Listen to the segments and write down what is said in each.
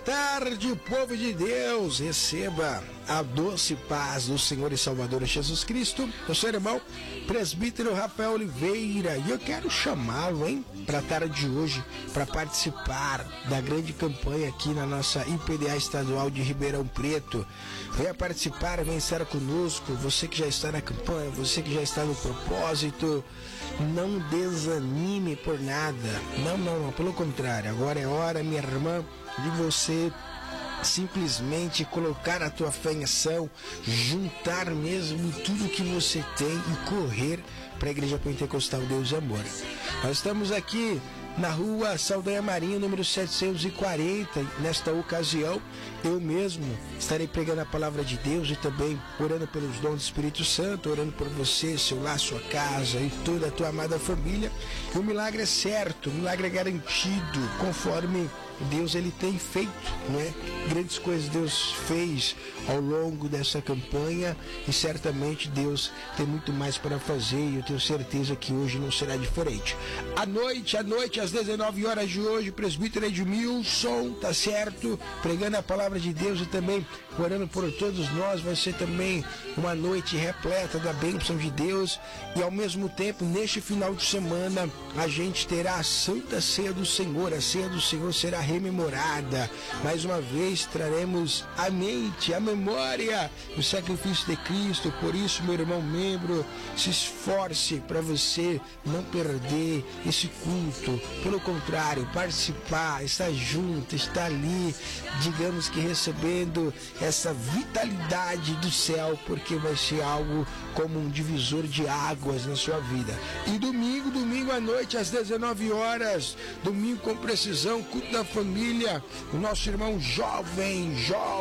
tarde, povo de Deus. Receba a doce paz do Senhor e Salvador Jesus Cristo. Eu sou o irmão presbítero Rafael Oliveira e eu quero chamá-lo, para a tarde de hoje, para participar da grande campanha aqui na nossa IPDA estadual de Ribeirão Preto. Venha participar, venha estar conosco. Você que já está na campanha, você que já está no propósito, não desanime por nada. Não, pelo contrário. Agora é hora, minha irmã, de você simplesmente colocar a tua fé em ação, juntar mesmo tudo que você tem e correr para a Igreja Pentecostal Deus e Amor. Nós estamos aqui na rua Saldanha Marinho, número 740. Nesta ocasião, eu mesmo estarei pregando a palavra de Deus e também orando pelos dons do Espírito Santo, orando por você, seu lar, sua casa e toda a tua amada família. E o milagre é certo, o milagre é garantido, conforme Deus ele tem feito, né? Grandes coisas Deus fez ao longo dessa campanha e certamente Deus tem muito mais para fazer e eu tenho certeza que hoje não será diferente. À noite, às 19 horas de hoje, presbítero Edmilson, tá certo? Pregando a palavra de Deus e também orando por todos nós. Vai ser também uma noite repleta da bênção de Deus e ao mesmo tempo, neste final de semana, a gente terá a Santa Ceia do Senhor. A Ceia do Senhor será rememorada. Mais uma vez traremos à mente, à memória o sacrifício de Cristo. Por isso, meu irmão membro, se esforce para você não perder esse culto. Pelo contrário, participar, estar junto, estar ali, digamos que recebendo essa vitalidade do céu, porque vai ser algo como um divisor de águas na sua vida. E domingo à noite às 19 horas, domingo com precisão, culto da família, o nosso irmão jovem,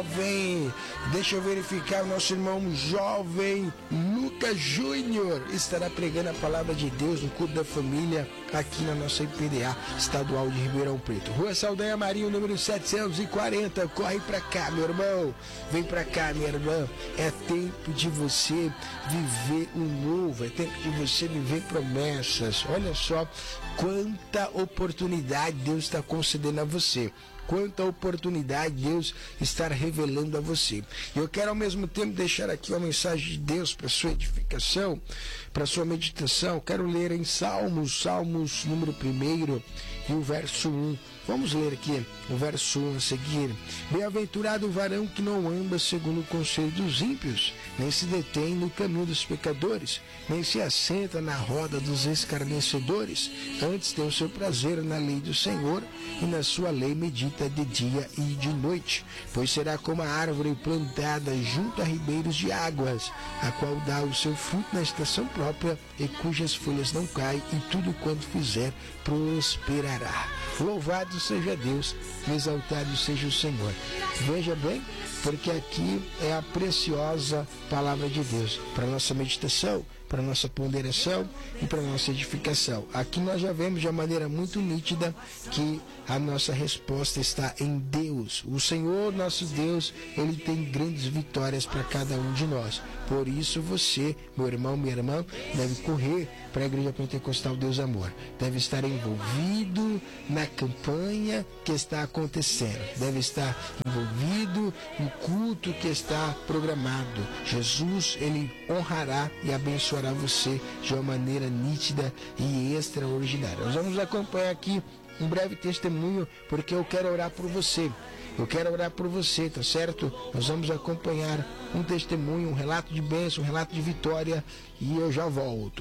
deixa eu verificar, o nosso irmão jovem Lucas Júnior estará pregando a palavra de Deus no culto da família aqui na nossa IPDA estadual de Ribeirão Preto. Rua Saldanha Marinho, número 740. Corre pra cá, meu irmão. Vem pra cá, minha irmã. É tempo de você viver o novo. É tempo de você viver promessas. Olha só quanta oportunidade Deus está concedendo a você. Quanta oportunidade Deus está revelando a você. Eu quero ao mesmo tempo deixar aqui uma mensagem de Deus para sua edificação, para sua meditação. Quero ler em Salmos número 1 e o verso 1. Vamos ler aqui o verso 1 a seguir. Bem-aventurado o varão que não anda segundo o conselho dos ímpios, nem se detém no caminho dos pecadores, nem se assenta na roda dos escarnecedores. Antes tem o seu prazer na lei do Senhor, e na sua lei medita de dia e de noite. Pois será como a árvore plantada junto a ribeiros de águas, a qual dá o seu fruto na estação própria, e cujas folhas não caem, e tudo quanto fizer prosperará. Louvado seja Deus, exaltado seja o Senhor. Veja bem, porque aqui é a preciosa palavra de Deus para nossa meditação, para nossa ponderação e para nossa edificação. Aqui nós já vemos de uma maneira muito nítida que a nossa resposta está em Deus. O Senhor, nosso Deus, Ele tem grandes vitórias para cada um de nós. Por isso você, meu irmão, minha irmã, deve correr para a Igreja Pentecostal Deus Amor. Deve estar envolvido na campanha que está acontecendo. Deve estar envolvido no culto que está programado. Jesus, Ele honrará e abençoará você de uma maneira nítida e extraordinária. Nós vamos acompanhar aqui um breve testemunho, porque eu quero orar por você. Tá certo? Nós vamos acompanhar um testemunho, um relato de bênção, um relato de vitória, e eu já volto.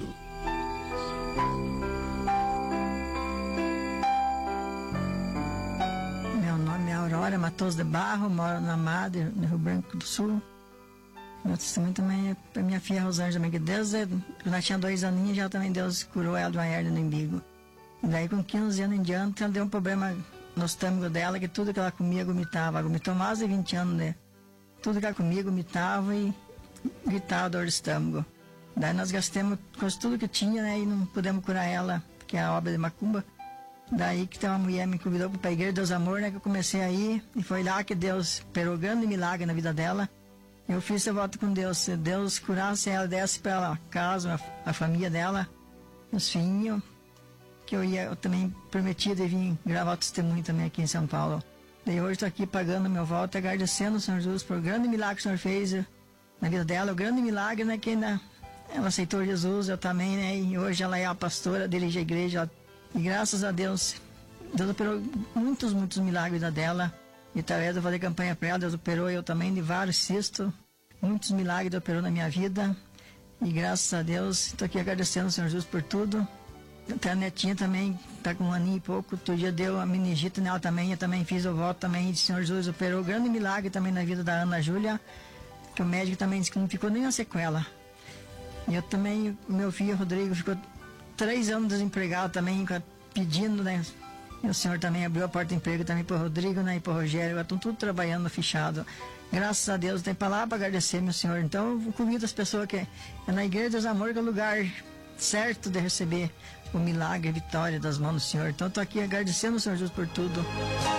Meu nome é Aurora Matos de Barro, moro na Madre, no Rio Branco do Sul. Meu testemunho também é para minha filha Rosângela, que desde quando ela tinha 2 aninhos, já também Deus curou ela de uma hernia no umbigo. E daí com 15 anos em diante, ela deu um problema no estômago dela, que tudo que ela comia vomitava. Ela vomitou mais de 20 anos, né? Tudo que ela comia vomitava e gritava dor de estômago. Daí nós gastamos quase tudo que tinha, né? E não pudemos curar ela, porque é a obra de macumba. Daí que tem uma mulher me convidou para a Igreja Deus Amor, né? Que eu comecei a ir, e foi lá que Deus operou grande milagre na vida dela. Eu fiz esse voto com Deus, se Deus curasse ela, desse para ela a casa, a família dela, os filhinhos, que eu também prometi de vir gravar o testemunho também aqui em São Paulo. Daí hoje estou aqui pagando meu voto, agradecendo o Senhor Jesus por o grande milagre que o Senhor fez na vida dela. O grande milagre, né, que ela aceitou Jesus, eu também, né, e hoje ela é a pastora, dirige a igreja. E graças a Deus, Deus operou muitos milagres da dela. E através de eu fazer campanha para ela, Deus operou eu também de vários cistos. Muitos milagres Deus operou na minha vida. E graças a Deus, estou aqui agradecendo ao Senhor Jesus por tudo. Até a netinha também, está com 1 ano e pouco. Outro dia deu a meningite nela também. Eu também fiz o voto também. E o Senhor Jesus operou grande milagre também na vida da Ana Júlia. Que o médico também disse que não ficou nem uma sequela. E eu também, meu filho Rodrigo ficou 3 anos desempregado também, pedindo, né? E o Senhor também abriu a porta de emprego também para o Rodrigo, né? E para o Rogério. Agora estão tudo trabalhando fechado. Graças a Deus, tem palavra para agradecer, meu Senhor. Então, eu convido as pessoas que é na Igreja dos Amores, que é o lugar certo de receber o milagre, a vitória das mãos do Senhor. Então, estou aqui agradecendo o Senhor Jesus por tudo.